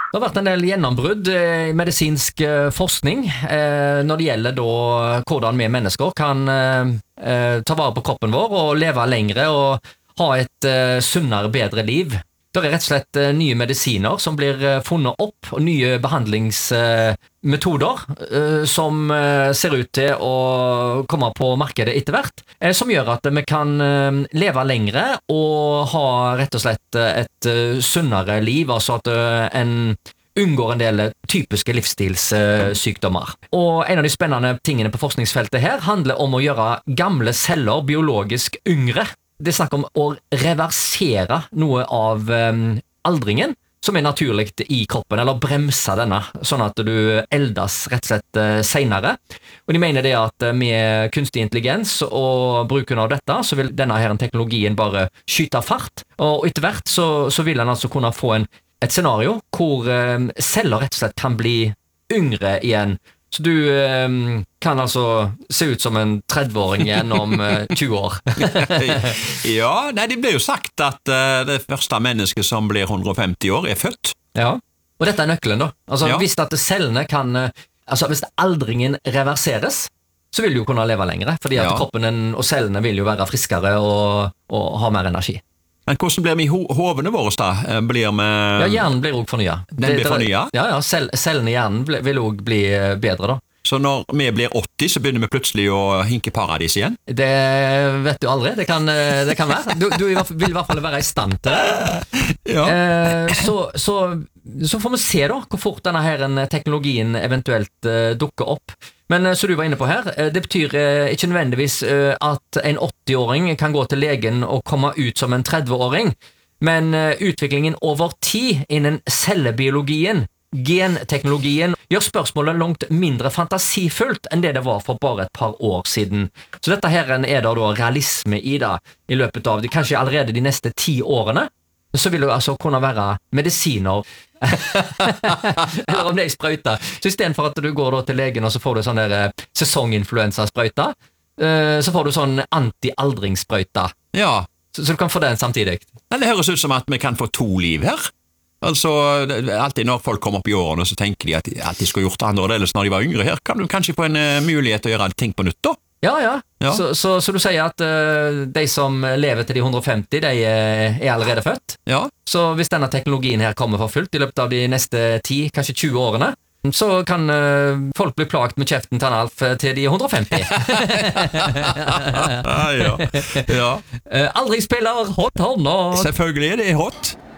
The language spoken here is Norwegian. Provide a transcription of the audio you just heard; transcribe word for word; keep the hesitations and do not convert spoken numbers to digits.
Det har vært en del gjennombrudd i medisinsk forskning eh, når det gjelder da hvordan vi mennesker kan eh, ta vare på kroppen vår og leve lengre og ha et eh, sunnere, bedre liv. Det er rett og slett eh, nye medisiner som blir eh, funnet opp, og nye behandlingsmetoder eh, som eh, ser ut til å komme på markedet etter hvert, eh, som gjør at vi kan eh, leve lengre og ha rett og slett et eh, sunnere liv, altså at eh, en unngår en del typiske livsstilssykdommer. Og en av de spennende tingene på forskningsfeltet her handler om å gjøre gamle celler biologisk yngre. Det er snakk om å reversere noe av um, aldringen som er naturlig i kroppen, eller bremse denne, sånn at du eldes rett og slett uh, senere. Og de mener det at uh, med kunstig intelligens og bruken av dette, så vil denne her teknologien bare skyte fart, og etter hvert så, så vil den altså kunne få en, et scenario hvor um, celler rett og slett kan bli yngre igjen. Så du eh, kan altså se ut som en tretti-åring igjen om eh, tjue år. Ja, nei, det blir jo sagt at uh, det første mennesket som blir hundre og femti år er født. Ja, og dette er nøkkelen da. Altså, ja. Hvis at cellene kan, altså hvis aldringen reverseres, så vil du jo kunne leve lengre, fordi at Ja. kroppen og cellene vil jo være friskere og, og ha mer energi. Men hvordan blir vi i ho hovene våre da? Blir vi... Ja, hjernen blir også fornyet. Den blir fornyet? Ja, ja, cell, cellene i hjernen ble, vil også bli bedre da. Så når vi blir åtti, så begynner vi plutselig å hinke paradis igjen? Det vet du aldri, det kan, det kan være. Du, du vil i hvert fall være i stand til det. Ja. Eh, så, så, så får vi se da, hvor fort denne her teknologien eventuelt eh, dukker opp. Men eh, så du var inne på her, eh, det betyr eh, ikke nødvendigvis eh, at en åtti-åring kan gå til legen og komme ut som en tretti-åring, men eh, utviklingen over tid innen cellebiologien, genteknologien, gjør spørsmålet langt mindre fantasifullt enn det det var for bare et par år siden. Så dette her er det da realisme i det, i løpet av de, kanskje allerede de neste ti årene, så vil det altså kunne være medisiner, eller om det er sprøyter. Så i stedet for at du går da til legen og så får du sånn der eh, sesonginfluensasprøyter, eh, så får du sånn anti-aldringssprøyter. Ja. Så, så du kan få den samtidig. Men det høres ut som at vi kan få to liv her. Altså, alltid når folk kommer opp i årene, så tenker de at, at de skulle gjort det annerledes når de var yngre. Her kan du kanskje få en uh, mulighet til å gjøre ting på nytt da? Ja, ja. Ja. Så, så, så du sier at uh, de som lever til de hundre og femti, de uh, er allerede født. Ja. Så hvis denne teknologien her kommer for fullt i løpet av de neste ti, kanskje tjue årene, så kan uh, folk bli plagt med kjeften til en Alf til de hundre og femti. ja. Ja. Uh, aldri spiller hot hånd og... Selvfølgelig er det hot.